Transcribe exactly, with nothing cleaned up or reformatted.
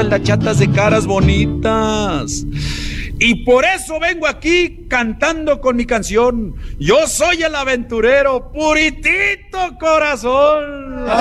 las chatas de caras bonitas. Y por eso vengo aquí cantando con mi canción. Yo soy el aventurero, puritito corazón.